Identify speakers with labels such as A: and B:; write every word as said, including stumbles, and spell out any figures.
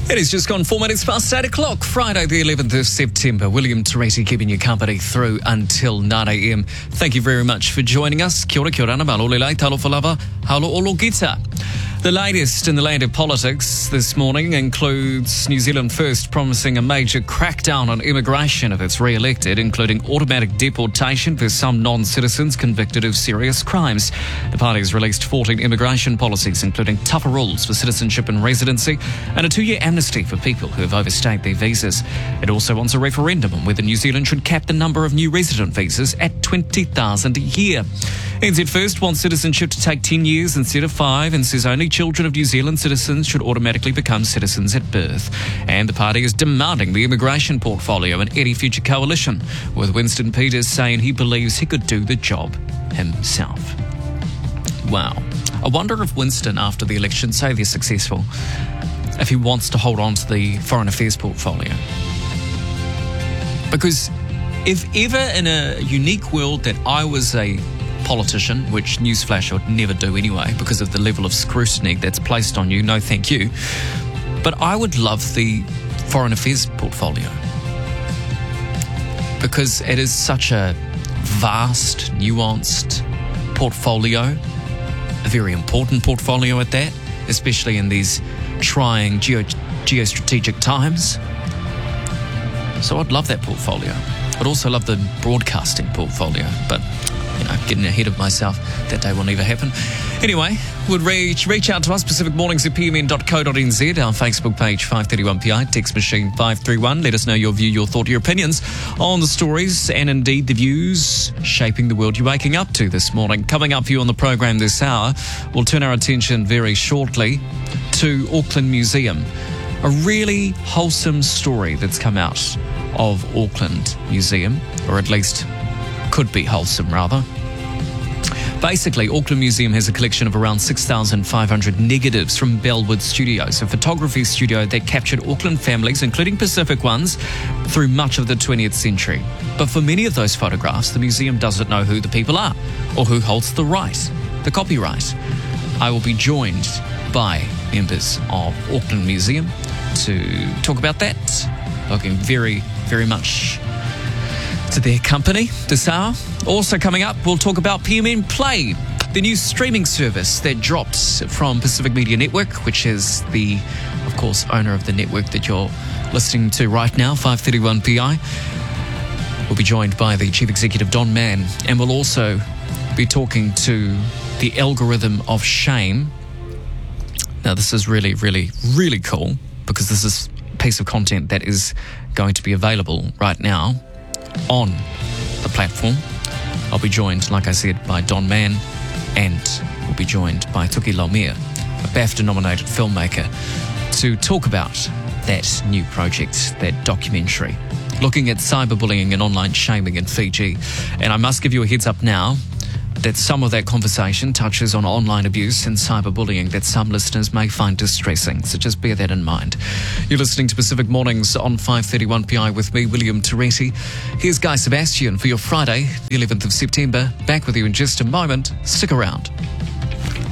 A: It is just gone four minutes past eight o'clock, Friday the eleventh of September. William Teresi keeping you company through until nine a.m. Thank you very much for joining us. Kia ora, kia ora, malolelei, talofalava, halo olo gita. The latest in the land of politics this morning includes New Zealand First promising a major crackdown on immigration if it's re-elected, including automatic deportation for some non-citizens convicted of serious crimes. The party has released fourteen immigration policies, including tougher rules for citizenship and residency and a two-year amnesty for people who have overstayed their visas. It also wants a referendum on whether New Zealand should cap the number of new resident visas at twenty thousand a year. N Z First wants citizenship to take ten years instead of five and says only children of New Zealand citizens should automatically become citizens at birth. And the party is demanding the immigration portfolio and any future coalition, with Winston Peters saying he believes he could do the job himself. Wow. I wonder if Winston, after the election, say they're successful, if he wants to hold on to the foreign affairs portfolio. Because if ever in a unique world that I was a politician, which newsflash I would never do anyway because of the level of scrutiny that's placed on you, no thank you, but I would love the foreign affairs portfolio because it is such a vast, nuanced portfolio, a very important portfolio at that, especially in these trying geo- geostrategic times. So I'd love that portfolio. I'd also love the broadcasting portfolio, but you know, getting ahead of myself, that day will never happen. Anyway, would reach reach out to us, pacific mornings at p m n dot co dot n z, our Facebook page five thirty-one P I, text machine five three one. Let us know your view, your thought, your opinions on the stories and indeed the views shaping the world you're waking up to this morning. Coming up for you on the program this hour, we'll turn our attention very shortly to Auckland Museum. A really wholesome story that's come out of Auckland Museum, or at least could be wholesome rather. Basically, Auckland Museum has a collection of around six thousand five hundred negatives from Bellwood Studios, a photography studio that captured Auckland families, including Pacific ones, through much of the twentieth century. But for many of those photographs, the museum doesn't know who the people are or who holds the right, the copyright. I will be joined by members of Auckland Museum to talk about that. Looking very, very much to their company this hour. Also coming up, we'll talk about P M N Play, the new streaming service that dropped from Pacific Media Network, which is the, of course, owner of the network that you're listening to right now, five thirty-one P I. We'll be joined by the Chief Executive, Don Mann, and we'll also be talking to the algorithm of shame. Now, this is really, really, really cool because this is a piece of content that is going to be available right now on the platform. I'll be joined, like I said, by Don Mann, and we'll be joined by Tuki Laumea, a BAFTA-nominated filmmaker, to talk about that new project, that documentary, looking at cyberbullying and online shaming in Fiji. And I must give you a heads up now that some of that conversation touches on online abuse and cyberbullying that some listeners may find distressing. So just bear that in mind. You're listening to Pacific Mornings on five thirty-one P I with me, William Teresi. Here's Guy Sebastian for your Friday, the eleventh of September. Back with you in just a moment. Stick around.